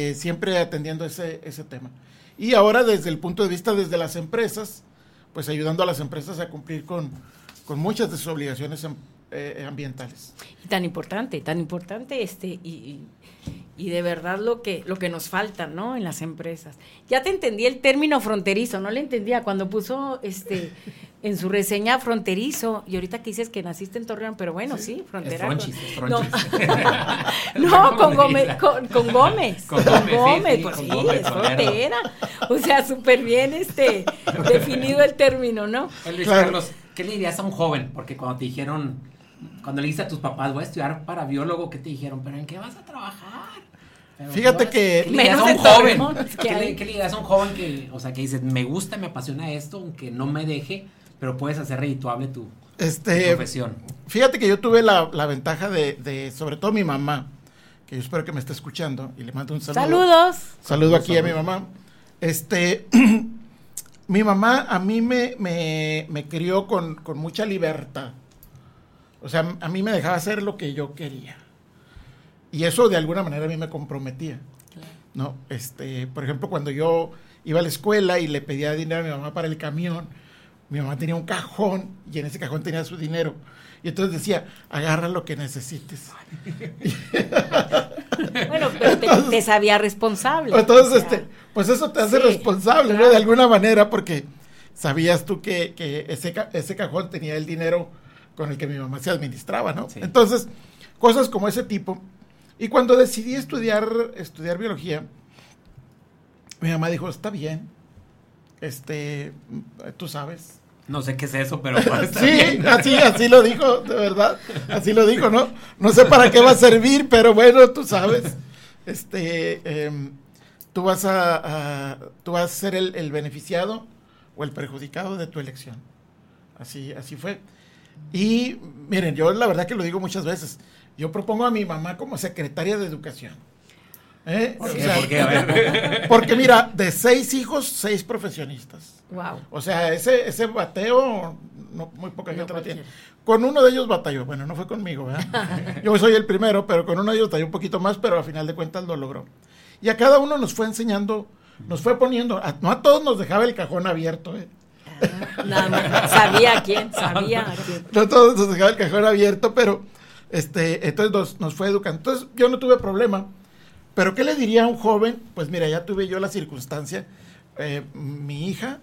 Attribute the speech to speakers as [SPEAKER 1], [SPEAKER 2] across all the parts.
[SPEAKER 1] siempre atendiendo ese tema. Y ahora desde el punto de vista desde las empresas, pues ayudando a las empresas a cumplir con muchas de sus obligaciones ambientales.
[SPEAKER 2] Y tan importante, y de verdad lo que nos falta, ¿no? En las empresas. Ya te entendí el término fronterizo, no le entendía cuando puso en su reseña fronterizo, y ahorita que dices que naciste en Torreón, pero bueno, sí, frontera.
[SPEAKER 3] Es fronchis.
[SPEAKER 2] No, con Gómez. Con Gómez,
[SPEAKER 3] sí,
[SPEAKER 2] pues
[SPEAKER 3] con
[SPEAKER 2] sí,
[SPEAKER 3] Gómez,
[SPEAKER 2] es frontera. O sea, súper bien definido el término, ¿no?
[SPEAKER 3] Luis Carlos, ¿qué le dirías a un joven? Porque cuando le dijiste a tus papás, voy a estudiar para biólogo, ¿qué te dijeron? ¿Pero en qué vas a trabajar? Pero
[SPEAKER 1] fíjate que...
[SPEAKER 3] ¿Qué le dirías a un joven? ¿Qué le dirías a un joven que dices, me gusta, me apasiona esto, aunque no me deje, pero puedes hacer redituable tu profesión?
[SPEAKER 1] Fíjate que yo tuve la ventaja de, sobre todo mi mamá, que yo espero que me esté escuchando, y le mando un saludo. Saludo aquí a mi mamá. Mi mamá a mí me crió con mucha libertad. O sea, a mí me dejaba hacer lo que yo quería. Y eso de alguna manera a mí me comprometía. Claro. ¿No? Por ejemplo, cuando yo iba a la escuela y le pedía dinero a mi mamá para el camión, mi mamá tenía un cajón y en ese cajón tenía su dinero. Y entonces decía, agarra lo que necesites.
[SPEAKER 2] Bueno, pero te sabía responsable.
[SPEAKER 1] Entonces, pues eso te hace responsable, claro, ¿no? De alguna manera, porque sabías tú que ese cajón tenía el dinero con el que mi mamá se administraba, ¿no? Sí. Entonces, cosas como ese tipo. Y cuando decidí estudiar biología, mi mamá dijo, está bien, tú sabes.
[SPEAKER 3] No sé qué es eso, pero
[SPEAKER 1] sí, así lo dijo, de verdad, así lo dijo, ¿no? No sé para qué va a servir, pero bueno, tú sabes, tú vas a ser el beneficiado o el perjudicado de tu elección. Así fue. Y miren, yo la verdad que lo digo muchas veces, yo propongo a mi mamá como secretaria de educación.
[SPEAKER 3] ¿Por qué? A ver.
[SPEAKER 1] Porque mira, de 6 hijos, 6 profesionistas.
[SPEAKER 2] Wow.
[SPEAKER 1] O sea, ese bateo, muy poca gente lo tiene. Con uno de ellos batalló, bueno, no fue conmigo, ¿verdad? Yo soy el primero, pero con uno de ellos batalló un poquito más, pero al final de cuentas lo logró. Y a cada uno nos fue enseñando, nos fue poniendo, no a todos nos dejaba el cajón abierto,
[SPEAKER 2] Nada más, sabía a quién.
[SPEAKER 1] No todos nos dejaba el cajón abierto, pero entonces nos fue educando. Entonces yo no tuve problema. Pero ¿qué le diría a un joven? Pues mira, ya tuve yo la circunstancia. Mi hija,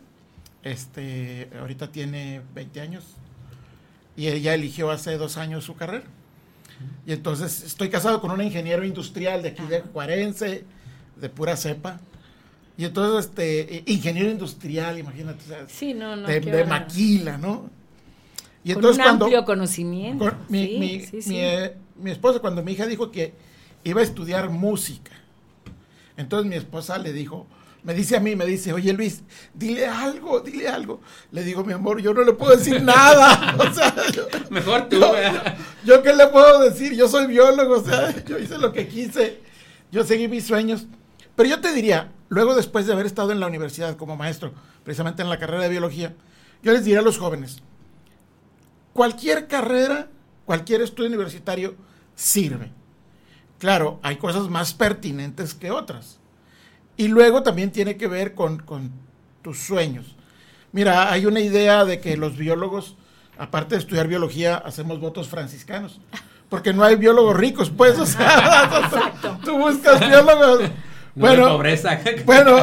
[SPEAKER 1] ahorita tiene 20 años y ella eligió hace 2 años su carrera. Y entonces estoy casado con un ingeniero industrial de aquí de Juarense, de pura cepa. Y entonces, ingeniero industrial, imagínate, o sea,
[SPEAKER 2] sí,
[SPEAKER 1] de Maquila, ¿no? Y
[SPEAKER 2] con
[SPEAKER 1] entonces
[SPEAKER 2] un amplio conocimiento.
[SPEAKER 1] Mi esposa, cuando mi hija dijo que iba a estudiar música, entonces mi esposa me dice, oye Luis, dile algo. Le digo, mi amor, yo no le puedo decir nada. O sea,
[SPEAKER 3] mejor tú.
[SPEAKER 1] Yo qué le puedo decir, yo soy biólogo, o sea, yo hice lo que quise, yo seguí mis sueños. Pero yo te diría, luego después de haber estado en la universidad como maestro, precisamente en la carrera de biología, yo les diría a los jóvenes, cualquier carrera, cualquier estudio universitario sirve. Claro, hay cosas más pertinentes que otras. Y luego también tiene que ver con tus sueños. Mira, hay una idea de que los biólogos, aparte de estudiar biología, hacemos votos franciscanos. Porque no hay biólogos ricos, pues, o sea, tú buscas biólogos.
[SPEAKER 3] Bueno, pobreza.
[SPEAKER 1] Bueno,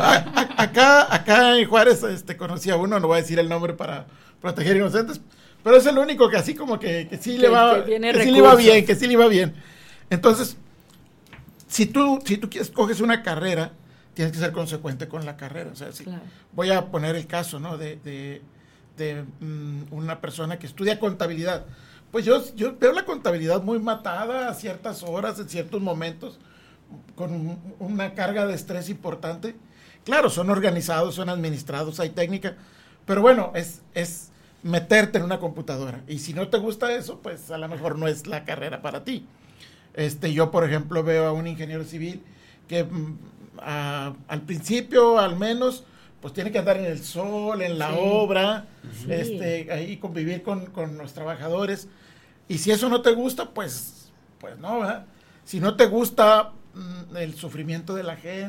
[SPEAKER 1] acá en Juárez conocí a uno, no voy a decir el nombre para proteger inocentes, pero es el único que así como que sí le va bien. Entonces, si tú coges una carrera, tienes que ser consecuente con la carrera. O sea, claro. Voy a poner el caso, ¿no? de una persona que estudia contabilidad. Pues yo veo la contabilidad muy matada a ciertas horas, en ciertos momentos, con una carga de estrés importante. Claro, son organizados, son administrados, hay técnica, pero bueno, es meterte en una computadora. Y si no te gusta eso, pues a lo mejor no es la carrera para ti. Yo, por ejemplo, veo a un ingeniero civil que al principio, al menos, pues tiene que andar en el sol, en la obra, ahí convivir con los trabajadores. Y si eso no te gusta, pues no, ¿verdad? Si no te gusta el sufrimiento de la gente,